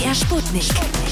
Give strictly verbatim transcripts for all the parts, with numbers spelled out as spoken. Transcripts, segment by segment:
M D R Sputnik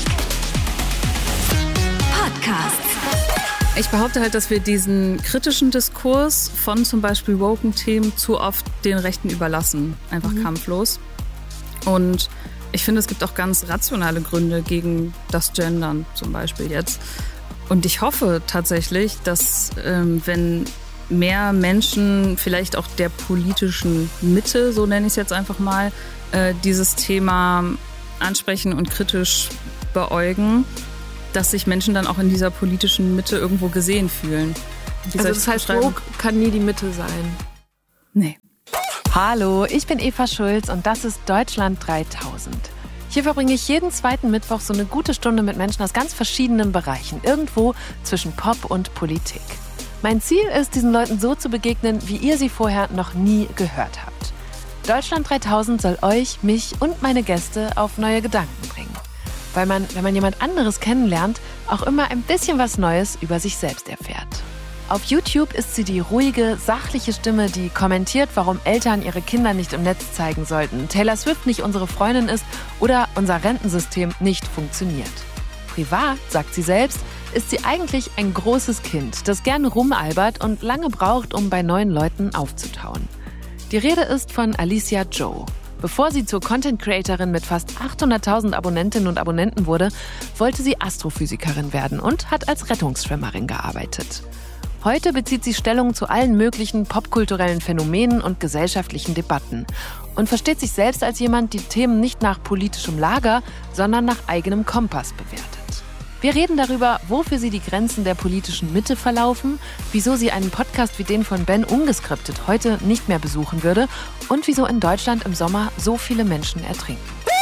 Podcast. Ich behaupte halt, dass wir diesen kritischen Diskurs von zum Beispiel woken Themen zu oft den Rechten überlassen. Einfach mhm. kampflos. Und ich finde, es gibt auch ganz rationale Gründe gegen das Gendern zum Beispiel jetzt. Und ich hoffe tatsächlich, dass ähm, wenn mehr Menschen vielleicht auch der politischen Mitte, so nenne ich es jetzt einfach mal, äh, dieses Thema ansprechen und kritisch beäugen, dass sich Menschen dann auch in dieser politischen Mitte irgendwo gesehen fühlen. Wie also das heißt, woke kann nie die Mitte sein? Nee. Hallo, ich bin Eva Schulz und das ist Deutschland dreitausend. Hier verbringe ich jeden zweiten Mittwoch so eine gute Stunde mit Menschen aus ganz verschiedenen Bereichen, irgendwo zwischen Pop und Politik. Mein Ziel ist, diesen Leuten so zu begegnen, wie ihr sie vorher noch nie gehört habt. Deutschland dreitausend soll euch, mich und meine Gäste auf neue Gedanken bringen. Weil man, wenn man jemand anderes kennenlernt, auch immer ein bisschen was Neues über sich selbst erfährt. Auf YouTube ist sie die ruhige, sachliche Stimme, die kommentiert, warum Eltern ihre Kinder nicht im Netz zeigen sollten, Taylor Swift nicht unsere Freundin ist oder unser Rentensystem nicht funktioniert. Privat, sagt sie selbst, ist sie eigentlich ein großes Kind, das gerne rumalbert und lange braucht, um bei neuen Leuten aufzutauen. Die Rede ist von Alicia Joe. Bevor sie zur Content-Creatorin mit fast achthunderttausend Abonnentinnen und Abonnenten wurde, wollte sie Astrophysikerin werden und hat als Rettungsschwimmerin gearbeitet. Heute bezieht sie Stellung zu allen möglichen popkulturellen Phänomenen und gesellschaftlichen Debatten und versteht sich selbst als jemand, die Themen nicht nach politischem Lager, sondern nach eigenem Kompass bewertet. Wir reden darüber, wofür sie die Grenzen der politischen Mitte verlaufen, wieso sie einen Podcast wie den von Ben ungeskriptet heute nicht mehr besuchen würde und wieso in Deutschland im Sommer so viele Menschen ertrinken.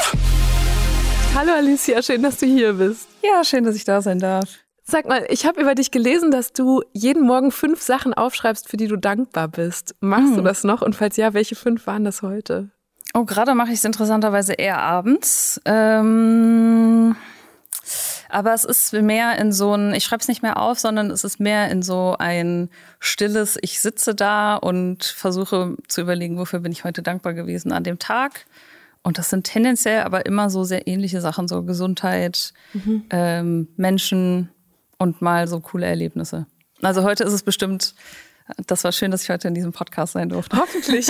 Hallo Alicia, schön, dass du hier bist. Ja, schön, dass ich da sein darf. Sag mal, ich habe über dich gelesen, dass du jeden Morgen fünf Sachen aufschreibst, für die du dankbar bist. Machst hm. du das noch? Und falls ja, welche fünf waren das heute? Oh, gerade mache ich es interessanterweise eher abends. Ähm... Aber es ist mehr in so ein, ich schreibe es nicht mehr auf, sondern es ist mehr in so ein stilles, ich sitze da und versuche zu überlegen, wofür bin ich heute dankbar gewesen an dem Tag. Und das sind tendenziell aber immer so sehr ähnliche Sachen, so Gesundheit, mhm. ähm, Menschen und mal so coole Erlebnisse. Also heute ist es bestimmt, das war schön, dass ich heute in diesem Podcast sein durfte. Hoffentlich.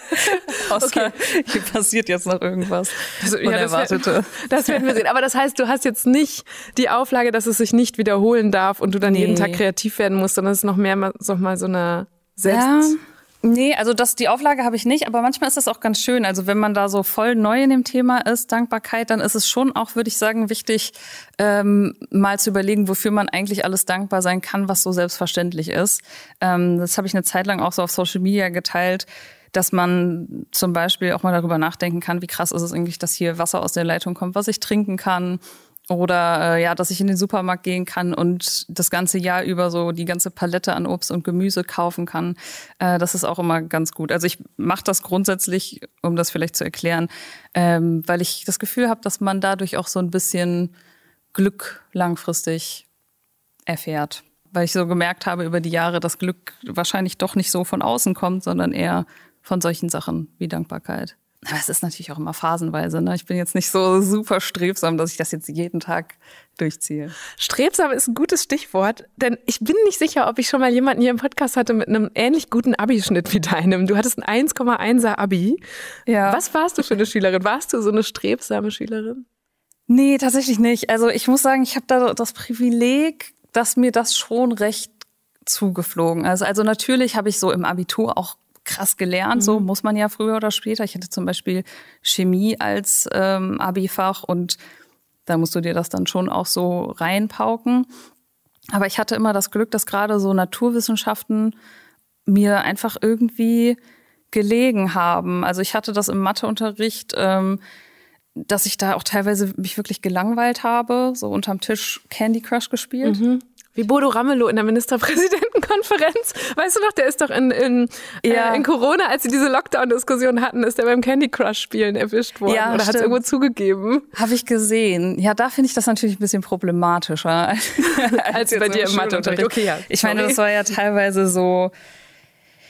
Außer okay. Hier passiert jetzt noch irgendwas also, Unerwartete. Ja, das, das werden wir sehen. Aber das heißt, du hast jetzt nicht die Auflage, dass es sich nicht wiederholen darf und du dann nee. jeden Tag kreativ werden musst, sondern es ist noch mehr noch mal so eine Selbst... Ja. Nee, also das, die Auflage habe ich nicht, aber manchmal ist das auch ganz schön. Also wenn man da so voll neu in dem Thema ist, Dankbarkeit, dann ist es schon auch, würde ich sagen, wichtig, ähm, mal zu überlegen, wofür man eigentlich alles dankbar sein kann, was so selbstverständlich ist. Ähm, das habe ich eine Zeit lang auch so auf Social Media geteilt, dass man zum Beispiel auch mal darüber nachdenken kann, wie krass ist es eigentlich, dass hier Wasser aus der Leitung kommt, was ich trinken kann. Oder äh, ja, dass ich in den Supermarkt gehen kann und das ganze Jahr über so die ganze Palette an Obst und Gemüse kaufen kann. Äh, das ist auch immer ganz gut. Also ich mache das grundsätzlich, um das vielleicht zu erklären, ähm, weil ich das Gefühl habe, dass man dadurch auch so ein bisschen Glück langfristig erfährt. Weil ich so gemerkt habe über die Jahre, dass Glück wahrscheinlich doch nicht so von außen kommt, sondern eher von solchen Sachen wie Dankbarkeit. Aber es ist natürlich auch immer phasenweise. Ne? Ich bin jetzt nicht so super strebsam, dass ich das jetzt jeden Tag durchziehe. Strebsam ist ein gutes Stichwort, denn ich bin nicht sicher, ob ich schon mal jemanden hier im Podcast hatte mit einem ähnlich guten Abischnitt wie deinem. Du hattest ein eins Komma einser Abi. Ja. Was warst du für eine Schülerin? Warst du so eine strebsame Schülerin? Nee, tatsächlich nicht. Also ich muss sagen, ich habe da das Privileg, dass mir das schon recht zugeflogen ist. Also natürlich habe ich so im Abitur auch krass gelernt, so muss man ja früher oder später. Ich hatte zum Beispiel Chemie als ähm, Abi-Fach und da musst du dir das dann schon auch so reinpauken. Aber ich hatte immer das Glück, dass gerade so Naturwissenschaften mir einfach irgendwie gelegen haben. Also ich hatte das im Matheunterricht, ähm, dass ich da auch teilweise mich wirklich gelangweilt habe, so unterm Tisch Candy Crush gespielt. Mhm. Wie Bodo Ramelow in der Ministerpräsidentenkonferenz. Weißt du noch, der ist doch in, in, ja. äh, in Corona, als sie diese Lockdown-Diskussion hatten, ist der beim Candy Crush-Spielen erwischt worden. Ja, oder hat es irgendwo zugegeben? Habe ich gesehen. Ja, da finde ich das natürlich ein bisschen problematischer. als, als bei dir im Matheunterricht. Okay, ja. Ich meine, das war ja teilweise so...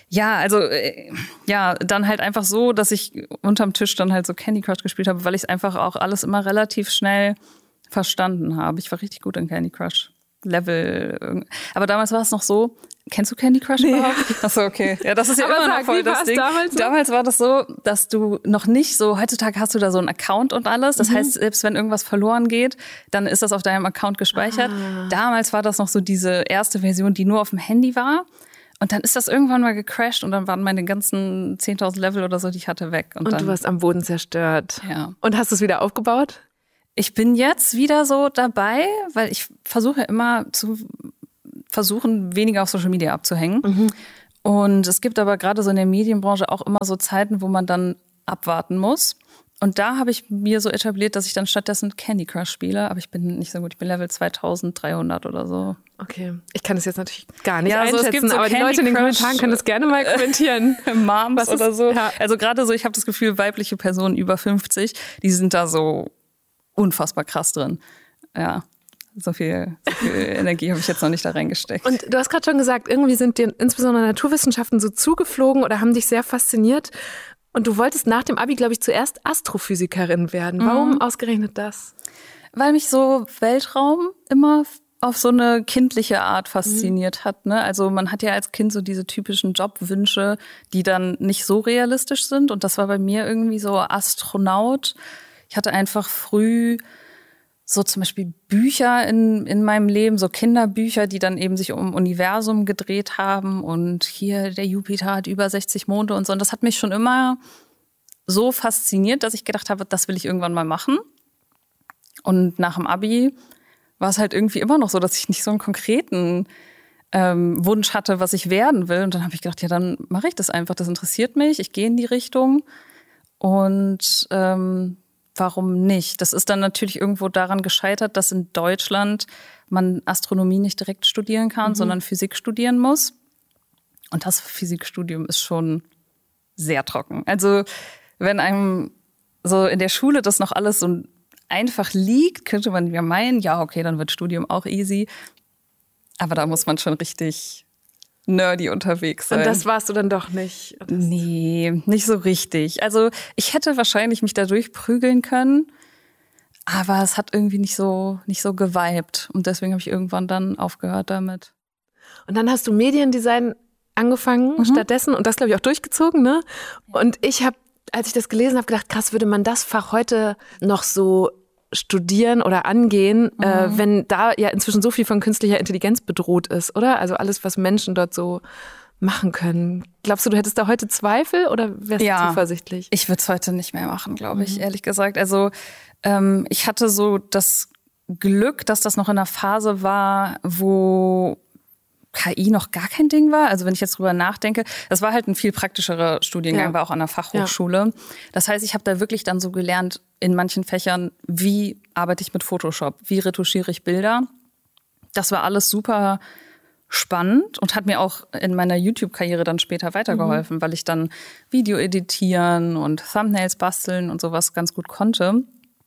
Ja, also äh, ja, dann halt einfach so, dass ich unterm Tisch dann halt so Candy Crush gespielt habe, weil ich es einfach auch alles immer relativ schnell verstanden habe. Ich war richtig gut in Candy Crush Level. Aber damals war es noch so, kennst du Candy Crush nee. überhaupt? Achso, okay. Ja, das ist ja Aber immer sag, noch voll das Ding. Damals, so? damals war das so, dass du noch nicht so, heutzutage hast du da so einen Account und alles. Das mhm. heißt, selbst wenn irgendwas verloren geht, dann ist das auf deinem Account gespeichert. Ah. Damals war das noch so diese erste Version, die nur auf dem Handy war. Und dann ist das irgendwann mal gecrashed und dann waren meine ganzen zehntausend Level oder so, die ich hatte, weg. Und, und dann, du warst am Boden zerstört. Ja. Und hast du es wieder aufgebaut? Ich bin jetzt wieder so dabei, weil ich versuche immer zu versuchen, weniger auf Social Media abzuhängen. Mhm. Und es gibt aber gerade so in der Medienbranche auch immer so Zeiten, wo man dann abwarten muss. Und da habe ich mir so etabliert, dass ich dann stattdessen Candy Crush spiele. Aber ich bin nicht so gut. Ich bin Level zweitausenddreihundert oder so. Okay. Ich kann das jetzt natürlich gar nicht ja, einschätzen, also es gibt so aber Candy die Leute in den Crush, Kommentaren können das gerne mal kommentieren. Moms Was ist, oder so. Ja. Also gerade so, ich habe das Gefühl, weibliche Personen über fünfzig, die sind da so unfassbar krass drin. Ja. So viel, so viel Energie habe ich jetzt noch nicht da reingesteckt. Und du hast gerade schon gesagt, irgendwie sind dir insbesondere Naturwissenschaften so zugeflogen oder haben dich sehr fasziniert. Und du wolltest nach dem Abi, glaube ich, zuerst Astrophysikerin werden. Warum mhm. ausgerechnet das? Weil mich so Weltraum immer auf so eine kindliche Art fasziniert mhm. hat. Ne? Also man hat ja als Kind so diese typischen Jobwünsche, die dann nicht so realistisch sind. Und das war bei mir irgendwie so Astronaut. Ich hatte einfach früh so zum Beispiel Bücher in, in meinem Leben, so Kinderbücher, die dann eben sich um Universum gedreht haben und hier der Jupiter hat über sechzig Monde und so. Und das hat mich schon immer so fasziniert, dass ich gedacht habe, das will ich irgendwann mal machen. Und nach dem Abi war es halt irgendwie immer noch so, dass ich nicht so einen konkreten ähm, Wunsch hatte, was ich werden will. Und dann habe ich gedacht, ja, dann mache ich das einfach. Das interessiert mich. Ich gehe in die Richtung. Und ähm, warum nicht? Das ist dann natürlich irgendwo daran gescheitert, dass in Deutschland man Astronomie nicht direkt studieren kann, mhm. sondern Physik studieren muss. Und das Physikstudium ist schon sehr trocken. Also wenn einem so in der Schule das noch alles so einfach liegt, könnte man ja meinen, ja, okay, dann wird Studium auch easy. Aber da muss man schon richtig nerdy unterwegs sein. Und das warst du dann doch nicht? Oder? Nee, nicht so richtig. Also ich hätte wahrscheinlich mich da durchprügeln können, aber es hat irgendwie nicht so nicht so geweibt. Und deswegen habe ich irgendwann dann aufgehört damit. Und dann hast du Mediendesign angefangen mhm. stattdessen und das, glaube ich, auch durchgezogen, ne? Und ich habe, als ich das gelesen habe, gedacht, krass, würde man das Fach heute noch so studieren oder angehen, mhm. äh, wenn da ja inzwischen so viel von künstlicher Intelligenz bedroht ist, oder? Also alles, was Menschen dort so machen können. Glaubst du, du hättest da heute Zweifel oder wärst ja, du zuversichtlich? Ich würde es heute nicht mehr machen, glaube ich, mhm. ehrlich gesagt. Also ähm, ich hatte so das Glück, dass das noch in einer Phase war, wo K I noch gar kein Ding war. Also wenn ich jetzt drüber nachdenke, das war halt ein viel praktischerer Studiengang, ja. war auch an der Fachhochschule. Ja. Das heißt, ich habe da wirklich dann so gelernt in manchen Fächern, wie arbeite ich mit Photoshop, wie retuschiere ich Bilder. Das war alles super spannend und hat mir auch in meiner YouTube-Karriere dann später weitergeholfen, mhm. weil ich dann Video editieren und Thumbnails basteln und sowas ganz gut konnte.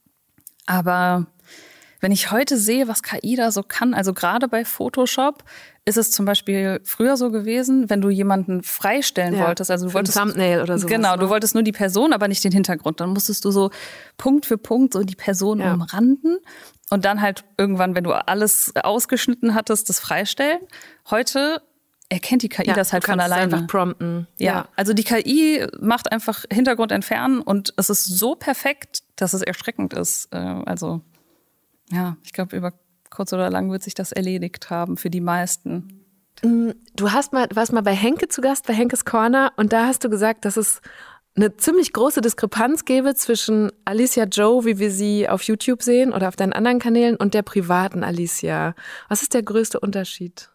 Aber wenn ich heute sehe, was K I da so kann, also gerade bei Photoshop, ist es zum Beispiel früher so gewesen, wenn du jemanden freistellen ja, wolltest, also du wolltest ein Thumbnail oder sowas. Genau, ne? du wolltest nur die Person, aber nicht den Hintergrund. Dann musstest du so Punkt für Punkt so die Person ja. umranden und dann halt irgendwann, wenn du alles ausgeschnitten hattest, das freistellen. Heute erkennt die K I ja, das halt von alleine. Einfach prompten. Ja. ja, also die K I macht einfach Hintergrund entfernen und es ist so perfekt, dass es erschreckend ist. Also ja, ich glaube, über kurz oder lang wird sich das erledigt haben für die meisten. Du hast mal, warst mal bei Henke zu Gast, bei Henkes Corner, und da hast du gesagt, dass es eine ziemlich große Diskrepanz gäbe zwischen Alicia Joe, wie wir sie auf YouTube sehen oder auf deinen anderen Kanälen, und der privaten Alicia. Was ist der größte Unterschied?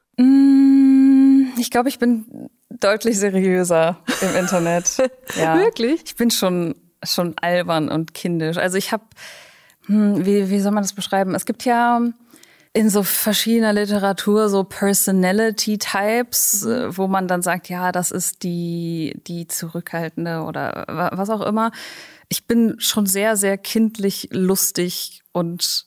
Ich glaube, ich bin deutlich seriöser im Internet. Ja. Wirklich? Ich bin schon, schon albern und kindisch. Also ich habe Hm, wie, wie soll man das beschreiben? Es gibt ja in so verschiedener Literatur so Personality-Types, mhm. wo man dann sagt, ja, das ist die, die Zurückhaltende oder was auch immer. Ich bin schon sehr, sehr kindlich, lustig und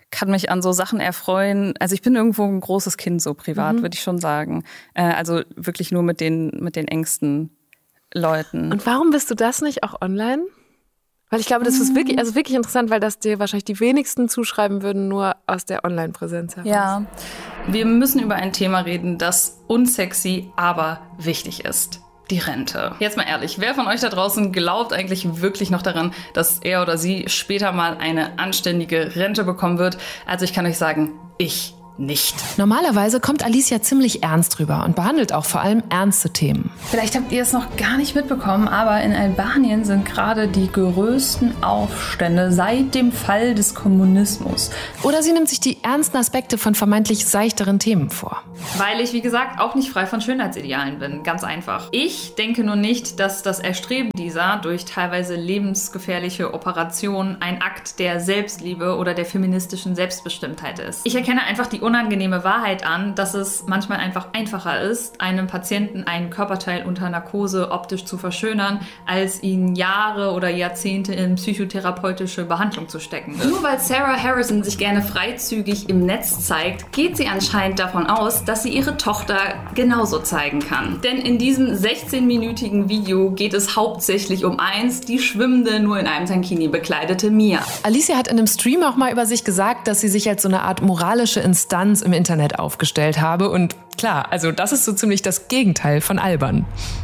kann mich an so Sachen erfreuen. Also ich bin irgendwo ein großes Kind, so privat, mhm. würde ich schon sagen. Äh, also wirklich nur mit den, mit den engsten Leuten. Und warum bist du das nicht auch online? Weil ich glaube, das ist wirklich, also wirklich interessant, weil das dir wahrscheinlich die wenigsten zuschreiben würden, nur aus der Online-Präsenz heraus. Ja, wir müssen über ein Thema reden, das unsexy, aber wichtig ist. Die Rente. Jetzt mal ehrlich, wer von euch da draußen glaubt eigentlich wirklich noch daran, dass er oder sie später mal eine anständige Rente bekommen wird? Also ich kann euch sagen, ich nicht. Normalerweise kommt Alicia ziemlich ernst rüber und behandelt auch vor allem ernste Themen. Vielleicht habt ihr es noch gar nicht mitbekommen, aber in Albanien sind gerade die größten Aufstände seit dem Fall des Kommunismus. Oder sie nimmt sich die ernsten Aspekte von vermeintlich seichteren Themen vor. Weil ich, wie gesagt, auch nicht frei von Schönheitsidealen bin. Ganz einfach. Ich denke nur nicht, dass das Erstreben dieser durch teilweise lebensgefährliche Operationen ein Akt der Selbstliebe oder der feministischen Selbstbestimmtheit ist. Ich erkenne einfach die unangenehme Wahrheit an, dass es manchmal einfach einfacher ist, einem Patienten einen Körperteil unter Narkose optisch zu verschönern, als ihn Jahre oder Jahrzehnte in psychotherapeutische Behandlung zu stecken. Nur weil Sarah Harrison sich gerne freizügig im Netz zeigt, geht sie anscheinend davon aus, dass sie ihre Tochter genauso zeigen kann. Denn in diesem sechzehnminütigen Video geht es hauptsächlich um eins, die schwimmende, nur in einem Tankini bekleidete Mia. Alicia hat in einem Stream auch mal über sich gesagt, dass sie sich als so eine Art moralische Instanz im Internet aufgestellt habe. Und klar, also das ist so ziemlich das Gegenteil von albern.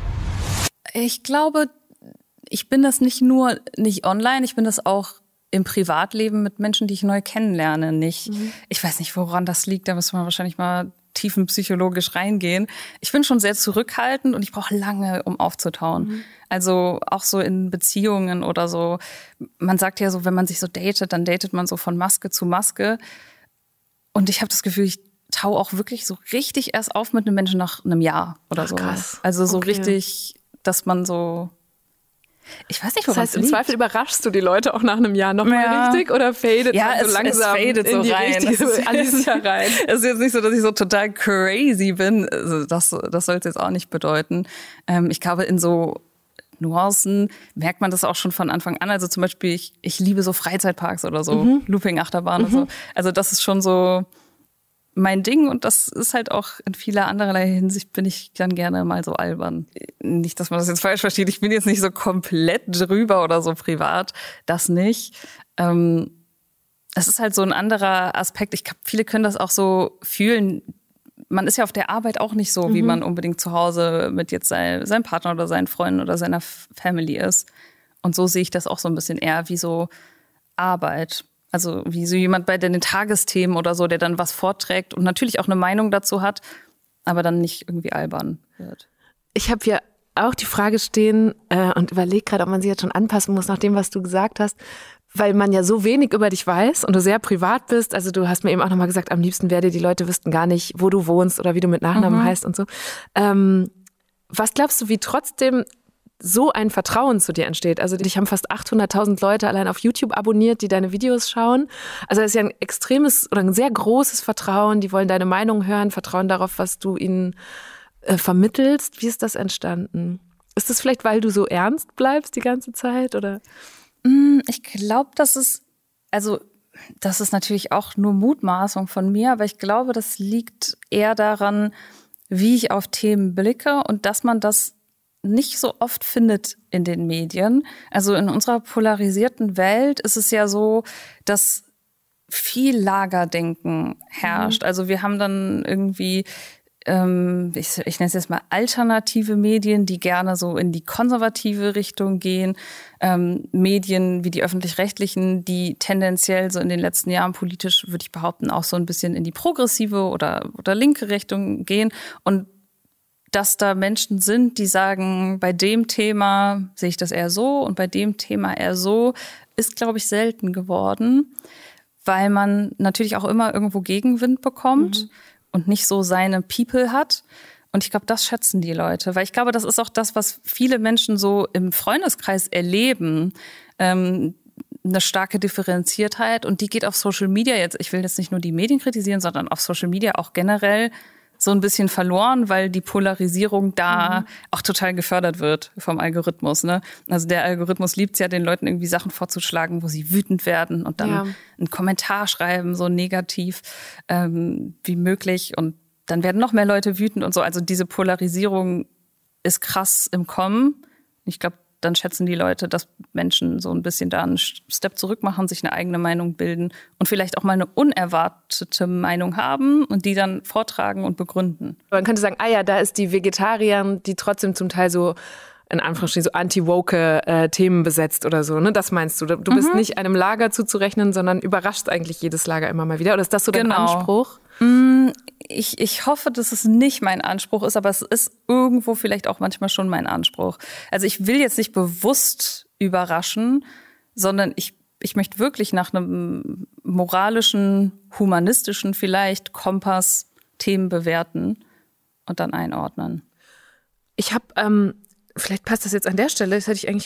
Ich glaube, ich bin das nicht nur nicht online, ich bin das auch im Privatleben mit Menschen, die ich neu kennenlerne, nicht. Mhm. Ich weiß nicht, woran das liegt, da müssen wir wahrscheinlich mal tiefenpsychologisch reingehen. Ich bin schon sehr zurückhaltend und ich brauche lange, um aufzutauen. Mhm. Also auch so in Beziehungen oder so. Man sagt ja so, wenn man sich so datet, dann datet man so von Maske zu Maske. Und ich habe das Gefühl, ich taue auch wirklich so richtig erst auf mit einem Menschen nach einem Jahr oder Ach, so. Krass. Also so okay. richtig, dass man so, ich weiß nicht, woran das heißt, im Zweifel überraschst du die Leute auch nach einem Jahr noch mal ja. richtig oder fadet ja, man so es, langsam es fadet in so die rein. richtige Alicia rein? Es ist jetzt nicht so, dass ich so total crazy bin. Also das, das soll es jetzt auch nicht bedeuten. Ähm, ich glaube, in so Nuancen merkt man das auch schon von Anfang an. Also zum Beispiel, ich, ich liebe so Freizeitparks oder so, mhm. Looping-Achterbahn mhm. und so. Also das ist schon so mein Ding und das ist halt auch in vieler anderer Hinsicht bin ich dann gerne mal so albern. Nicht, dass man das jetzt falsch versteht. Ich bin jetzt nicht so komplett drüber oder so privat. Das nicht. Ähm, es ist halt so ein anderer Aspekt. Ich glaube, viele können das auch so fühlen. Man ist ja auf der Arbeit auch nicht so, mhm. wie man unbedingt zu Hause mit jetzt sein, seinem Partner oder seinen Freunden oder seiner Family ist. Und so sehe ich das auch so ein bisschen eher wie so Arbeit. Also wie so jemand bei den Tagesthemen oder so, der dann was vorträgt und natürlich auch eine Meinung dazu hat, aber dann nicht irgendwie albern wird. Ich habe hier auch die Frage stehen äh, und überlege gerade, ob man sie jetzt schon anpassen muss nach dem, was du gesagt hast. Weil man ja so wenig über dich weiß und du sehr privat bist. Also du hast mir eben auch nochmal gesagt, am liebsten wäre dir, die Leute wüssten gar nicht, wo du wohnst oder wie du mit Nachnamen mhm. heißt und so. Ähm, was glaubst du, wie trotzdem so ein Vertrauen zu dir entsteht? Also dich haben fast achthunderttausend Leute allein auf YouTube abonniert, die deine Videos schauen. Also das ist ja ein extremes oder ein sehr großes Vertrauen. Die wollen deine Meinung hören, vertrauen darauf, was du ihnen äh, vermittelst. Wie ist das entstanden? Ist das vielleicht, weil du so ernst bleibst die ganze Zeit oder? Ich glaube, das ist, also das ist natürlich auch nur Mutmaßung von mir, aber ich glaube, das liegt eher daran, wie ich auf Themen blicke und dass man das nicht so oft findet in den Medien. Also in unserer polarisierten Welt ist es ja so, dass viel Lagerdenken herrscht. Mhm. Also wir haben dann irgendwie Ich, ich nenne es jetzt mal alternative Medien, die gerne so in die konservative Richtung gehen. Ähm, Medien wie die öffentlich-rechtlichen, die tendenziell so in den letzten Jahren politisch, würde ich behaupten, auch so ein bisschen in die progressive oder, oder linke Richtung gehen. Und dass da Menschen sind, die sagen, bei dem Thema sehe ich das eher so und bei dem Thema eher so, ist, glaube ich, selten geworden, weil man natürlich auch immer irgendwo Gegenwind bekommt. Mhm. Und nicht so seine People hat. Und ich glaube, das schätzen die Leute. Weil ich glaube, das ist auch das, was viele Menschen so im Freundeskreis erleben. Ähm, eine starke Differenziertheit. Und die geht auf Social Media jetzt, ich will jetzt nicht nur die Medien kritisieren, sondern auf Social Media auch generell so ein bisschen verloren, weil die Polarisierung da mhm. auch total gefördert wird vom Algorithmus. Ne? Also der Algorithmus liebt es ja, den Leuten irgendwie Sachen vorzuschlagen, wo sie wütend werden und dann ja. einen Kommentar schreiben, so negativ ähm, wie möglich. Und dann werden noch mehr Leute wütend und so. Also diese Polarisierung ist krass im Kommen. Ich glaube, dann schätzen die Leute, dass Menschen so ein bisschen da einen Step zurück machen, sich eine eigene Meinung bilden und vielleicht auch mal eine unerwartete Meinung haben und die dann vortragen und begründen. Man könnte sagen, ah ja, da ist die Vegetarierin, die trotzdem zum Teil so in Anführungsstrichen so anti-woke äh, Themen besetzt oder so, ne? Das meinst du? Du mhm. bist nicht einem Lager zuzurechnen, sondern überrascht eigentlich jedes Lager immer mal wieder. Oder ist das so dein genau. Anspruch? Ich, ich hoffe, dass es nicht mein Anspruch ist, aber es ist irgendwo vielleicht auch manchmal schon mein Anspruch. Also ich will jetzt nicht bewusst überraschen, sondern ich, ich möchte wirklich nach einem moralischen, humanistischen vielleicht Kompass Themen bewerten und dann einordnen. Ich habe, ähm, vielleicht passt das jetzt an der Stelle, das hätte ich eigentlich